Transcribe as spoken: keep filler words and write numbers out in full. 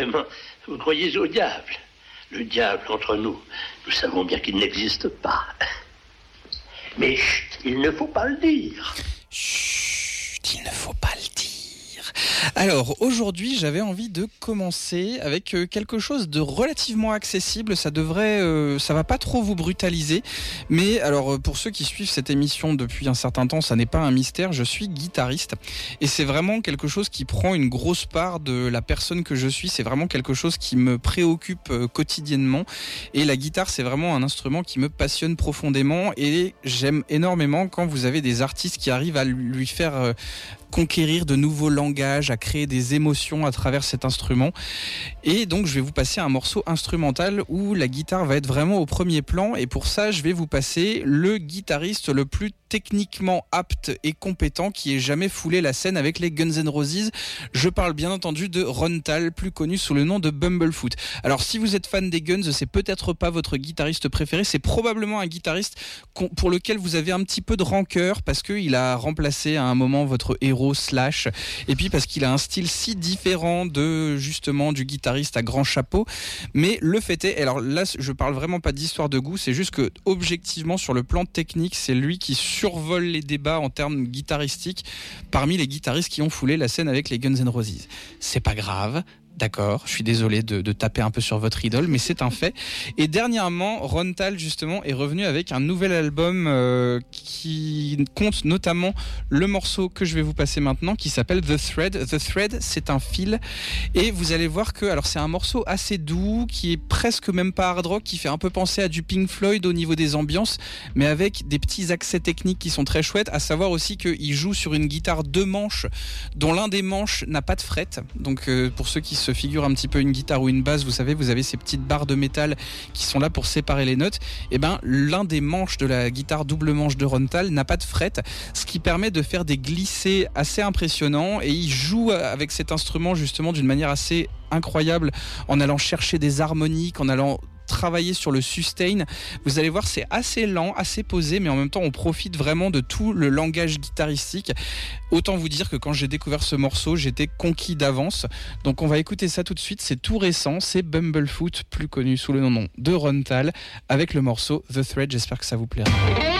Vraiment, vous croyez au diable? Le diable, entre nous, nous savons bien qu'il n'existe pas. Mais chut, il ne faut pas le dire. Chut, il ne faut pas le dire. Alors, aujourd'hui, j'avais envie de commencer avec quelque chose de relativement accessible. Ça devrait, euh, ça va pas trop vous brutaliser. Mais alors, pour ceux qui suivent cette émission depuis un certain temps, ça n'est pas un mystère. Je suis guitariste. Et c'est vraiment quelque chose qui prend une grosse part de la personne que je suis. C'est vraiment quelque chose qui me préoccupe euh, quotidiennement. Et la guitare, c'est vraiment un instrument qui me passionne profondément. Et j'aime énormément quand vous avez des artistes qui arrivent à lui faire... Euh, conquérir de nouveaux langages, à créer des émotions à travers cet instrument. Et donc je vais vous passer un morceau instrumental où la guitare va être vraiment au premier plan, et pour ça je vais vous passer le guitariste le plus techniquement apte et compétent qui ait jamais foulé la scène avec les Guns N' Roses. Je parle bien entendu de Ron Thal, plus connu sous le nom de Bumblefoot. Alors si vous êtes fan des Guns, c'est peut-être pas votre guitariste préféré, c'est probablement un guitariste pour lequel vous avez un petit peu de rancœur parce qu'il a remplacé à un moment votre héros Slash, et puis parce qu'il a un style si différent de justement du guitariste à grand chapeau. Mais le fait est, alors là je parle vraiment pas d'histoire de goût, c'est juste que objectivement sur le plan technique, c'est lui qui survole les débats en termes guitaristiques parmi les guitaristes qui ont foulé la scène avec les Guns N' Roses. C'est pas grave. D'accord, je suis désolé de, de taper un peu sur votre idole, mais c'est un fait. Et dernièrement, Ron Thal, justement, est revenu avec un nouvel album euh, qui compte notamment le morceau que je vais vous passer maintenant, qui s'appelle The Thread. The Thread, c'est un fil. Et vous allez voir que, alors c'est un morceau assez doux, qui est presque même pas hard rock, qui fait un peu penser à du Pink Floyd au niveau des ambiances, mais avec des petits accès techniques qui sont très chouettes. À savoir aussi qu'il joue sur une guitare deux manches, dont l'un des manches n'a pas de fret. Donc euh, pour ceux qui se figure un petit peu une guitare ou une basse, vous savez, vous avez ces petites barres de métal qui sont là pour séparer les notes. Et ben, l'un des manches de la guitare double manche de Ron Thal n'a pas de fret, ce qui permet de faire des glissés assez impressionnants. Et il joue avec cet instrument justement d'une manière assez incroyable, en allant chercher des harmoniques, en allant travailler sur le sustain. Vous allez voir, c'est assez lent, assez posé, mais en même temps on profite vraiment de tout le langage guitaristique. Autant vous dire que quand j'ai découvert ce morceau, j'étais conquis d'avance. Donc on va écouter ça tout de suite, c'est tout récent, c'est Bumblefoot, plus connu sous le nom de Ron Thal, avec le morceau The Thread. J'espère que ça vous plaira.